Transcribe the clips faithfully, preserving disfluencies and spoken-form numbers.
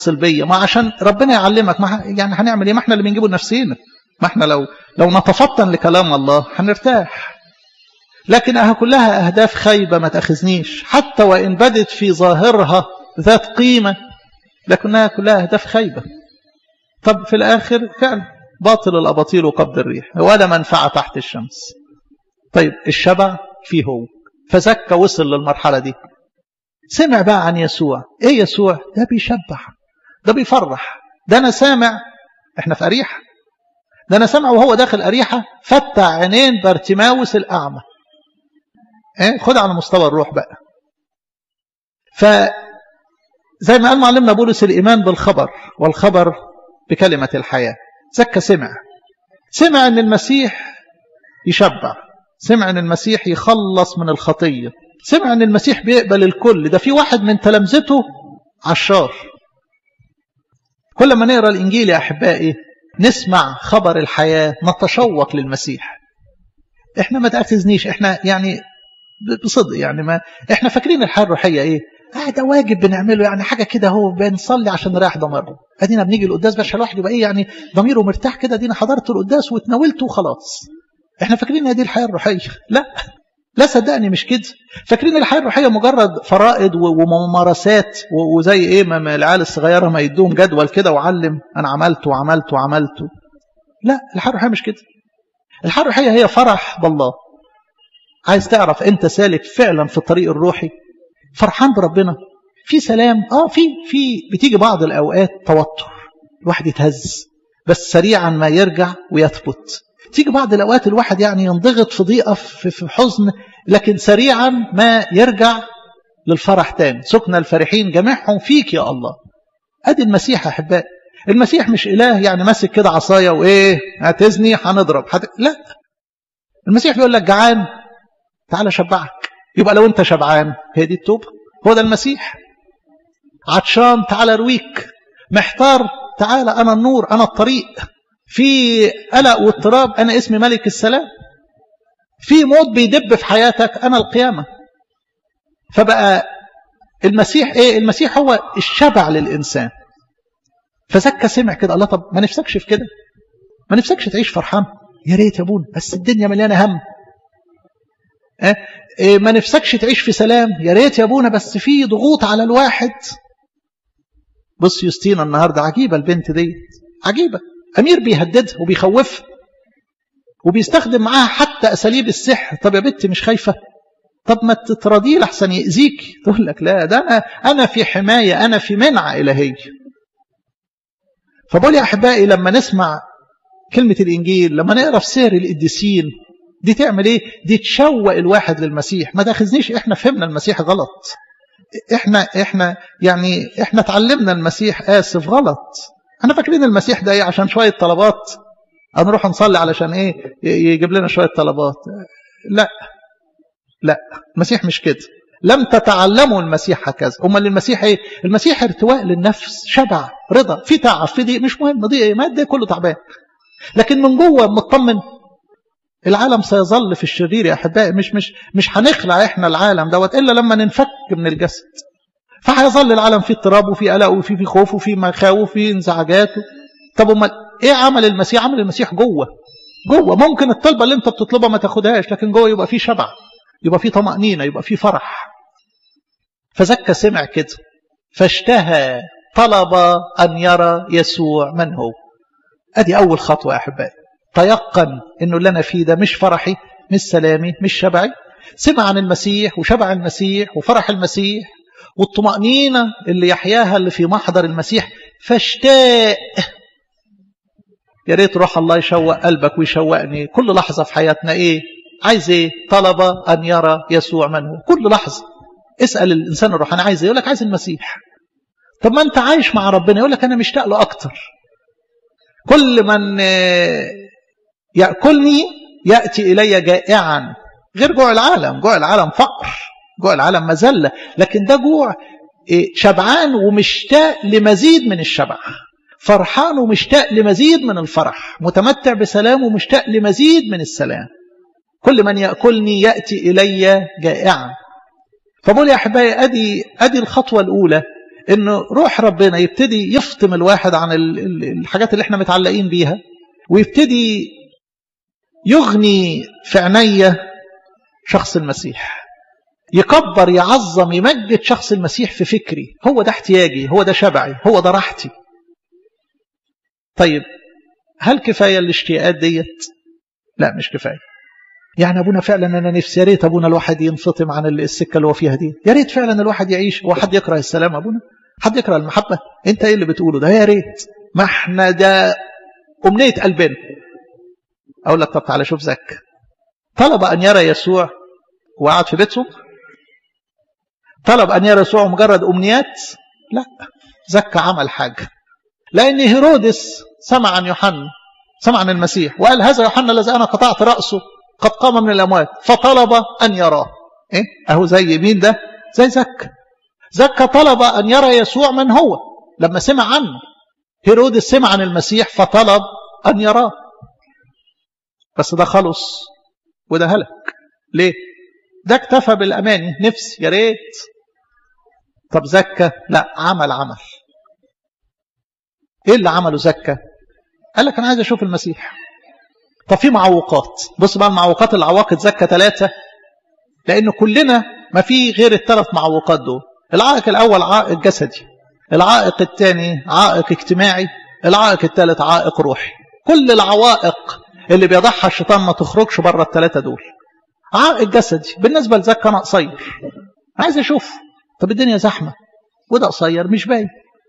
بيا، ما عشان ربنا يعلمك، ما يعني هنعمل ايه؟ ما احنا اللي بنجيبه لنفسينا، ما احنا لو لو نتفطن لكلام الله هنرتاح. لكن اها كلها اهداف خايبه ما تاخذنيش، حتى وان بدت في ظاهرها ذات قيمه لكنها كلها اهداف خايبه. طب في الاخر فعلا باطل الاباطيل وقبض الريح ولا منفعه تحت الشمس. طيب الشبع فيه هو، فزكى وصل للمرحله دي، سمع بقى عن يسوع. ايه يسوع ده؟ بيشبع، ده بيفرح. ده انا سامع، احنا في اريحه، ده انا سامع وهو داخل اريحه فتح عينين بارتيماوس الاعمى. ايه خد على مستوى الروح بقى. فزي ما قال معلمنا بولس الايمان بالخبر والخبر بكلمه الحياه. زكى سمع سمع ان المسيح يشبع، سمع ان المسيح يخلص من الخطيه، سمع ان المسيح بيقبل الكل. ده في واحد من تلامذته عشار. كل ما نقرا الانجيل يا احبائي نسمع خبر الحياه نتشوق للمسيح. احنا ما تاخذنيش، احنا يعني بصدق يعني ما احنا فاكرين الحياه الروحيه ايه؟ اه ده واجب بنعمله، يعني حاجه كده هو بنصلي عشان نريح ضميرنا. ادينا بنيجي القداس باش الواحد يبقى ايه يعني ضميره مرتاح كده، ادينا حضرت القداس واتناولته وخلاص. احنا فاكرين ان دي الحياه الروحيه. لا لا صدقني مش كده. فاكرين الحياه الروحيه مجرد فرائض وممارسات، وزي ايه ما العيال الصغيره ما يدوهم جدول كده وعلم انا عملت وعملت وعملت. لا الحياه الروحيه مش كده. الحياه الروحيه هي فرح بالله. عايز تعرف انت سالك فعلا في الطريق الروحي، فرحان بربنا، في سلام، اه في في بتيجي بعض الاوقات توتر، الواحد يتهز بس سريعا ما يرجع ويثبت. تيجي بعض الأوقات الواحد يعني ينضغط في ضيقة في حزن، لكن سريعا ما يرجع للفرح تاني. سكن الفرحين جميعهم فيك يا الله. أدي المسيح يا أحبائي. المسيح مش إله يعني ماسك كده عصاية وإيه هتزني هنضرب حت... لا، المسيح بيقول لك جعان تعالى شبعك. يبقى لو أنت شبعان هي دي التوبة، هو ده المسيح. عطشان تعالى رويك، محتار تعالى أنا النور أنا الطريق، في قلق واضطراب أنا اسمي ملك السلام، في موت بيدب في حياتك أنا القيامة. فبقى المسيح إيه؟ المسيح هو الشبع للإنسان. فزكى سمع كده الله، طب ما نفسكش في كده؟ ما نفسكش تعيش فرحان؟ يا ريت يا ابونا بس الدنيا مليانة هم. أه؟ إيه ما نفسكش تعيش في سلام؟ يا ريت يا ابونا بس في ضغوط على الواحد. بص يوستينا النهاردة عجيبة، البنت دي عجيبة، أمير بيهددها وبيخوفها وبيستخدم معاها حتى أساليب السحر. طب يا بنت مش خايفة؟ طب ما تتراضيه لحسن يأذيك. تقول لك لا ده أنا, أنا في حماية، أنا في منع إلهي. فبقول يا أحبائي لما نسمع كلمة الإنجيل، لما نقرأ في سير القديسين، دي تعمل إيه؟ دي تشوق الواحد للمسيح. ما تاخذنيش إحنا فهمنا المسيح غلط، إحنا إحنا يعني إحنا تعلمنا المسيح آسف غلط. احنا فاكرين المسيح ده ايه؟ عشان شويه طلبات هنروح نصلي علشان ايه؟ يجيب لنا شويه طلبات. لا لا المسيح مش كده. لم تتعلموا المسيح هكذا. امال المسيح ايه؟ المسيح ارتواء للنفس، شبع، رضا، في تعب، في ضيق، مش مهم ضيق ايه، ما ده كله تعبان، لكن من جوه مطمن. العالم سيظل في الشرير يا احبائي، مش مش مش هنخلع احنا العالم دوت الا لما ننفك من الجسد. فهيظل العالم فيه اضطراب وفيه قلق وفيه فيه خوف وفيه مخاوف وفيه انزعاجات. طب امال ايه عمل المسيح؟ عمل المسيح جوه جوه ممكن الطلبه اللي انت بتطلبها ما تاخدهاش، لكن جوه يبقى فيه شبع، يبقى فيه طمأنينه، يبقى فيه فرح. فزكى سمع كده فاشتهى، طلب ان يرى يسوع من هو. ادي اول خطوه يا احبائي. تيقن انه اللي انا فيه ده مش فرحي، مش سلامي، مش شبعي. سمع عن المسيح وشبع المسيح وفرح المسيح والطمأنينة اللي يحياها اللي في محضر المسيح، فاشتاق. يا ريت روح الله يشوق قلبك ويشوقني كل لحظة في حياتنا. ايه عايز ايه؟ طلب ان يرى يسوع من هو. كل لحظة اسأل الانسان الروحاني عايز ايه؟ يقول لك عايز المسيح. طب ما انت عايش مع ربنا يقول لك انا مشتاق له اكتر. كل من يأكلني يأتي الي جائعا. غير جوع العالم، جوع العالم فقر، جوع العالم مذلة، لكن ده جوع شبعان ومشتاق لمزيد من الشبع، فرحان ومشتاق لمزيد من الفرح، متمتع بسلام ومشتاق لمزيد من السلام. كل من يأكلني يأتي إلي جائعا. فبقول يا أحبائي أدي, أدي الخطوة الأولى انه روح ربنا يبتدي يفطم الواحد عن الحاجات اللي احنا متعلقين بيها، ويبتدي يغني في عينيا شخص المسيح، يكبر يعظم يمجد شخص المسيح في فكري. هو ده احتياجي، هو ده شبعي، هو ده راحتي. طيب هل كفاية الاشتياقات ديت؟ لا مش كفاية. يعني أبونا فعلا أنا نفسي، يا ريت أبونا الواحد ينفطم عن السكة اللي هو فيها دي، يا ريت فعلا الواحد يعيش. هو حد يكره السلام أبونا؟ حد يكره المحبة؟ أنت إيه اللي بتقوله ده؟ يا ريت. ما احنا ده أمنية قلبنا. أقول لك طب تعالى شوف زكا، طلب أن يرى يسوع وقعد في بيته؟ طلب أن يرى يسوع مجرد أمنيات؟ لا، زكا عمل حاجة. لأن هيرودس سمع عن يوحنا، سمع عن المسيح، وقال هذا يوحنا الذي أنا قطعت رأسه قد قام من الأموات، فطلب أن يراه. إيه؟ أهو زي مين ده؟ زي زكا. زكا طلب أن يرى يسوع من هو لما سمع عنه. هيرودس سمع عن المسيح فطلب أن يراه، بس ده خلص وده هلك. ليه؟ ده اكتفى بالأماني، نفسي يا ريت. طب زكا لا، عمل عمل. ايه اللي عمله زكا؟ قال لك انا عايز اشوف المسيح. طب في معوقات، بص بقى المعوقات اللي عوقت زكا ثلاثة، لان كلنا ما في غير الثلاث معوقات دول. العائق الاول عائق جسدي، العائق الثاني عائق اجتماعي، العائق الثالث عائق روحي. كل العوائق اللي بيضعها الشيطان ما تخرجش بره الثلاثة دول. عائق جسدي بالنسبة لزكا، انا قصير عايز اشوف. طب الدنيا زحمة وده قصير مش باين.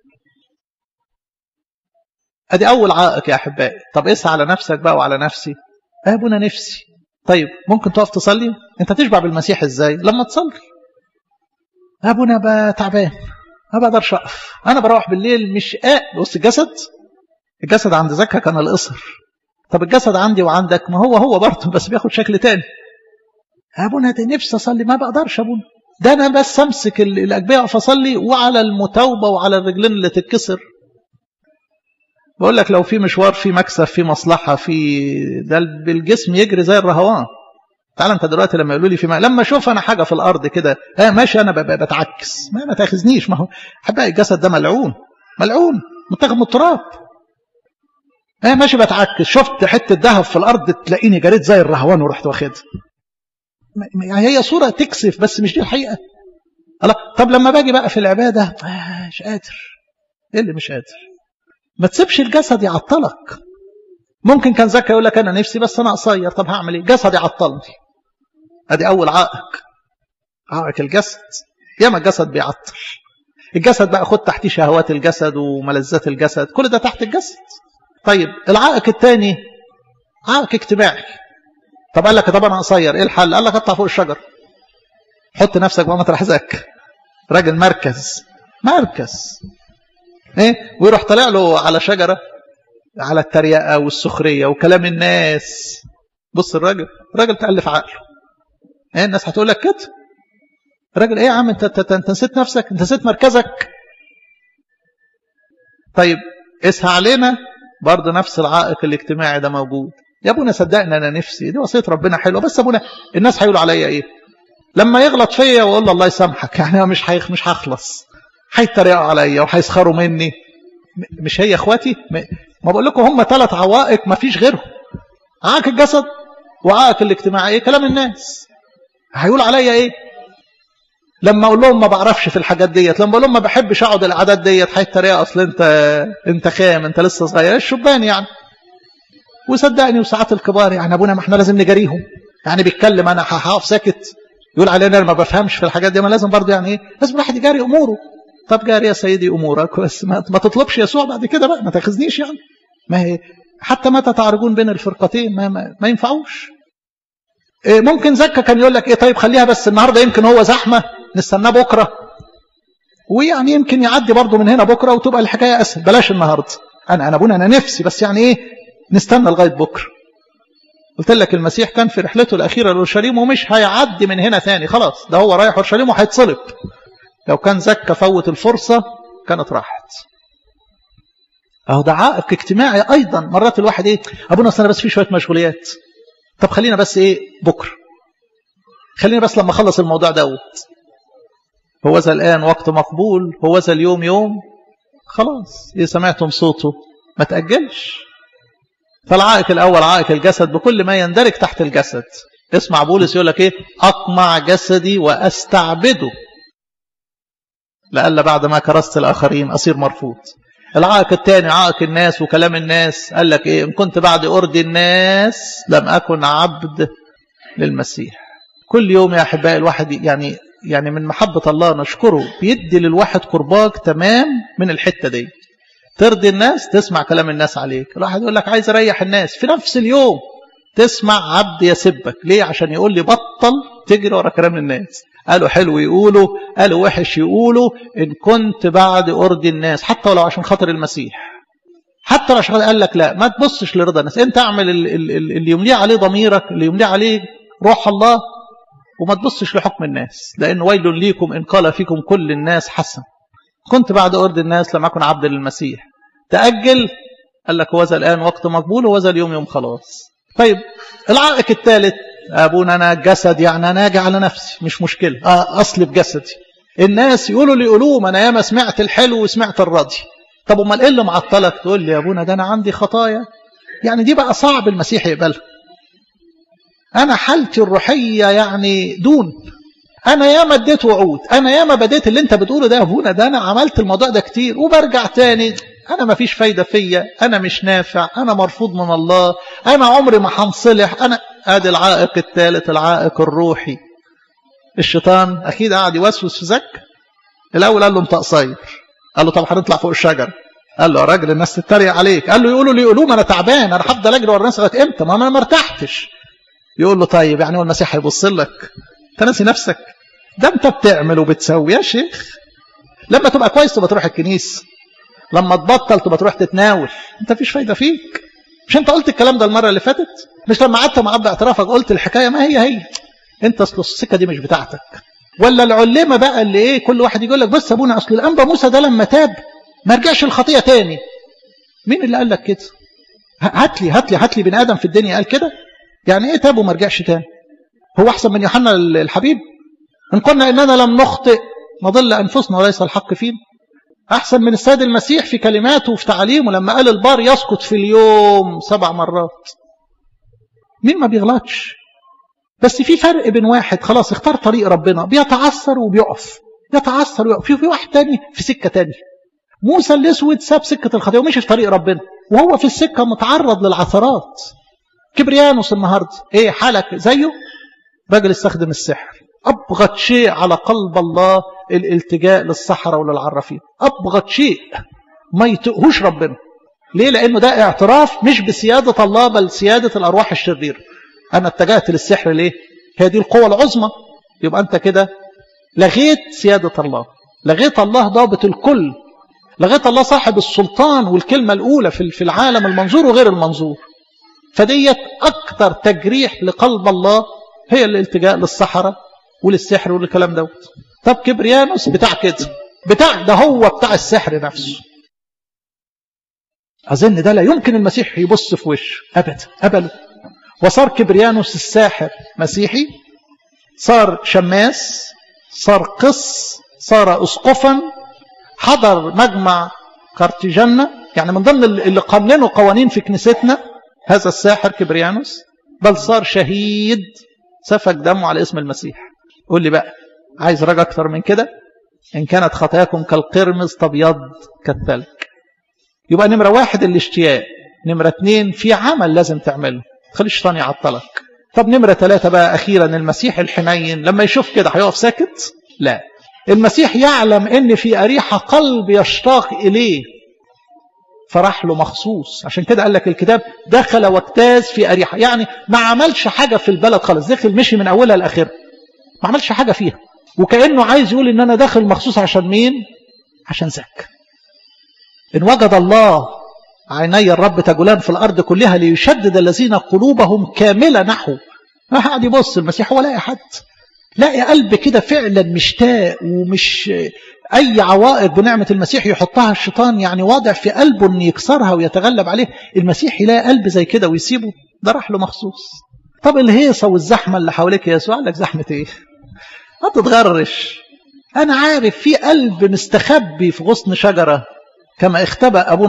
ادي اول عائق يا احبائي. طب قيس على نفسك بقى وعلى نفسي. يا ابونا نفسي. طيب ممكن تقف تصلي؟ انت تشبع بالمسيح ازاي؟ لما تصلي. يا ابونا بقى تعبان، ما بقدرش اقف، انا بروح بالليل مش قاق. بص الجسد، الجسد عند زكا كان القصر. طب الجسد عندي وعندك ما هو هو برضه، بس بياخد شكل تاني. يا ابونا ده نفسي اصلي، ما بقدرش يا ابونا. ده انا بس امسك الاجبيه اقف اصلي، وعلى المتوبه وعلى الرجلين اللي تتكسر. بقول لك لو في مشوار، في مكسب، في مصلحه، في ده بالجسم يجري زي الرهوان. تعال انت دلوقتي لما يقولوا لي في ما... لما اشوف انا حاجه في الارض كده ها ماشي انا بتعكس، ما ما تاخذنيش. ما هو حبايبي الجسد ده ملعون ملعون متاخد من التراب. ها ماشي بتعكس، شفت حته ذهب في الارض تلاقيني جريت زي الرهوان ورحت واخدها. هي صوره تكسف بس مش دي الحقيقه. الله. طب لما باجي بقى في العباده آه مش قادر. ايه اللي مش قادر؟ ما تسيبش الجسد يعطلك. ممكن كان زكا يقول لك انا نفسي بس انا قصير، طب هعمل ايه؟ جسد يعطلني. ادي اول عائق، عائق الجسد. ياما الجسد بيعطل. الجسد بقى خد تحتيه شهوات الجسد وملذات الجسد، كل ده تحت الجسد. طيب العائق الثاني عائق اجتماعي. طب قال لك طب انا قصير، ايه الحل؟ قال لك اطلع فوق الشجر، حط نفسك بقى مطرح زكا، راجل مركز مركز ايه، ويروح طالع له على شجره، على التريقه والسخريه وكلام الناس. بص الراجل، الراجل تألف عقله. ايه الناس هتقول لك كده؟ الراجل ايه يا عم انت انت انت نسيت نفسك، انت نسيت مركزك. طيب اسها علينا برضه نفس العائق الاجتماعي ده موجود. يا ابونا صدقني انا نفسي، دي وصيه ربنا حلوه، بس ابونا الناس هيقولوا عليا ايه لما يغلط فيا واقول له الله يسامحك؟ يعني مش هيخ مش هخلص، هيتريقوا عليا وهيسخروا مني. مش هي اخواتي؟ ما بقول لكم هم ثلاث عوائق ما فيش غيرهم. عائق الجسد وعائق الاجتماعي، ايه كلام الناس هيقولوا عليا ايه لما اقول لهم ما بعرفش في الحاجات ديت، لما اقول لهم ما بحبش اقعد العادات ديت هيتريقوا اصل انت انت خام، انت لسه صغير، الشبان يعني. وصدقني وساعات الكبار يعني ابونا ما احنا لازم نجاريهم، يعني بيتكلم انا هقف ساكت يقول علينا انا ما بفهمش في الحاجات دي، ما لازم برضه يعني ايه، لازم الواحد يجاري اموره. طب جاري يا سيدي امورك، بس ما, ما تطلبش يسوع بعد كده بقى، ما تاخذنيش يعني. ما هي حتى متى تعرجون بين الفرقتين، ما, ما, ما ينفعوش. إيه ممكن زكا كان يقول لك ايه طيب خليها بس النهارده يمكن هو زحمه نستناه بكره، ويعني يمكن يعدي برضه من هنا بكره وتبقى الحكايه اسهل، بلاش النهارده. انا انا ابونا انا نفسي بس يعني ايه نستنى لغايه بكره. قلت لك المسيح كان في رحلته الاخيره لاورشليم ومش هيعدي من هنا ثاني، خلاص ده هو رايح اورشليم وهيتصلب. لو كان زكا فوت الفرصه كانت راحت. اهو ده عائق اجتماعي ايضا. مرات الواحد ايه ابونا اصل انا بس في شويه مشغوليات، طب خلينا بس ايه بكره، خلينا بس لما اخلص الموضوع دوت. هو ذا الآن وقت مقبول، هو ذا اليوم يوم. خلاص إذا سمعتم صوته ما تأجلش. فالعائق الأول عائق الجسد بكل ما يندرج تحت الجسد. اسمع بولس يقول لك إيه؟ أقمع جسدي وأستعبده لألا بعد ما كرست الآخرين أصير مرفوض. العائق الثاني عائق الناس وكلام الناس. قال لك إيه؟ إن كنت بعد أرضي الناس لم أكن عبد للمسيح. كل يوم يا أحبائي الواحد يعني يعني من محبة الله نشكره بيدي للواحد كرباج تمام من الحتة دي. ترضي الناس تسمع كلام الناس عليك. الواحد يقول لك عايز أريح الناس، في نفس اليوم تسمع عبد يسبك. ليه؟ عشان يقول لي بطل تجري ورا كلام الناس. قالوا حلو يقولوا، قالوا وحش يقولوا، إن كنت بعد أرضي الناس حتى ولو عشان خاطر المسيح، حتى لو عشان قال لك لا ما تبصش لرضا الناس، انت اعمل اللي يملي عليه ضميرك، اللي يملي عليه روح الله، وما تبصش لحكم الناس، لأن ويل ليكم إن قال فيكم كل الناس حسن. كنت بعد أرض الناس لم أكن عبد للمسيح. تأجل، قال لك وذا الآن وقت مقبول وذا اليوم يوم خلاص. طيب العائق الثالث أبونا أنا جسد، يعني أنا أجي على نفسي مش مشكلة، آه أصلي بجسدي. الناس يقولوا لي قولوا أنا ياما سمعت الحلو وسمعت الراضي. طب أمال إيه اللي معطلك؟ تقول لي يا أبونا ده أنا عندي خطايا، يعني دي بقى صعب المسيح يقبلها. أنا حالتي الروحية يعني دون، أنا ياما اديت وعود، أنا ياما بديت اللي أنت بتقوله ده يا أبونا، ده أنا عملت الموضوع ده كتير وبرجع تاني، أنا ما فيش فايدة فيا، أنا مش نافع، أنا مرفوض من الله، أنا عمري ما هنصلح. أنا ادي العائق الثالث، العائق الروحي. الشيطان أكيد قاعد يوسوس في زك. الأول قال له أنت قصير، قال له طب هنطلع فوق الشجرة، قال له يا راجل الناس تتريق عليك، قال له يقولوا لي يقولوا ما أنا تعبان، أنا هفضل أجري ورا الناس لغاية إمتى؟ ما أنا ما ارتحتش. يقول له طيب يعني هو المسيح هيبص لك؟ أنت ناسي نفسك؟ ده أنت بتعمل وبتسوي يا شيخ. لما تبقى كويس تبقى تروح الكنيسة، لما تبطل تبقى تروح تتناول، أنت فيش فايدة فيك. مش أنت قلت الكلام ده المرة اللي فاتت؟ مش لما قعدت مع أب اعترافك قلت الحكاية ما هي هي؟ أنت أصل السكة دي مش بتاعتك. ولا العلمة بقى اللي إيه كل واحد يقول لك بس يا أبونا أصل الأنبا موسى ده لما تاب ما رجعش الخطية تاني. مين اللي قال لك كده؟ هات لي هات لي هات لي بني آدم في الدنيا قال كده؟ يعني إيه تاب وما رجعش تاني؟ هو أحسن من يوحنا الحبيب؟ إن قلنا إننا لم نخطئ نضل أنفسنا وليس الحق فينا. أحسن من السيد المسيح في كلماته وفي تعليمه لما قال البار يسقط في اليوم سبع مرات. مين ما بيغلطش؟ بس في فرق بين واحد خلاص اختار طريق ربنا بيتعثر وبيقف، يتعثر ويقف، في واحد تاني في سكة تاني. موسى الأسود ساب سكة الخطيئة ومشي في طريق ربنا، وهو في السكة متعرض للعثرات. كبريانوس النهاردة ايه حالك زيه؟ راجل استخدم السحر. أبغض شيء على قلب الله الالتجاء للصحراء وللعرافين، أبغض شيء ما يتقهوش ربنا. ليه؟ لأنه ده اعتراف مش بسيادة الله بل سيادة الأرواح الشريرة. أنا اتجهت للسحر ليه؟ هي دي القوة العظمى. يبقى أنت كده لغيت سيادة الله، لغيت الله ضابط الكل، لغيت الله صاحب السلطان والكلمة الأولى في العالم المنظور وغير المنظور. فديت أكتر تجريح لقلب الله هي الالتجاء للصحراء وللسحر والكلام دوت. طب كبريانوس بتاع كده، بتاع ده هو بتاع السحر نفسه. أظن ده لا يمكن المسيح يبص في وشه أبدا أبدا. وصار كبريانوس الساحر مسيحي، صار شماس، صار قس، صار أسقفا، حضر مجمع قرطاجنة، يعني من ضمن اللي قننوا قوانين في كنيستنا هذا الساحر كبريانوس، بل صار شهيد سفك دمه على اسم المسيح. قول لي بقى عايز رجع أكتر من كده؟ إن كانت خطاياكم كالقرمز تبيض كالثلج. يبقى نمرة واحد الاشتياق، نمرة اتنين في عمل لازم تعمله خلي الشيطان يعطلك. طب نمرة ثلاثة بقى أخيرا المسيح الحنين لما يشوف كده هيقف ساكت؟ لا، المسيح يعلم ان في أريحة قلب يشتاق إليه فرح له مخصوص. عشان كده قال لك الكتاب دخل واجتاز في أريحة، يعني ما عملش حاجة في البلد خالص، دخل مشي من أولها لآخرها ما عملش حاجة فيها، وكأنه عايز يقول ان أنا داخل مخصوص عشان مين؟ عشان زك. إن وجد الله عيني الرب تجولان في الأرض كلها ليشدد الذين قلوبهم كاملة نحو. ما قاعد يبص المسيح ولا أحد، لاقي قلب كده فعلا مشتاق، ومش أي عوائق بنعمة المسيح يحطها الشيطان يعني واضع في قلبه أن يكسرها ويتغلب عليه. المسيح يلاقي قلب زي كده ويسيبه، ده راح له مخصوص. طب الهيصة والزحمة اللي حواليك يا يسوع، قال لك زحمة ايه؟ ما تتغرش، أنا عارف في قلب مستخبي في غصن شجرة كما اختبأ أبونا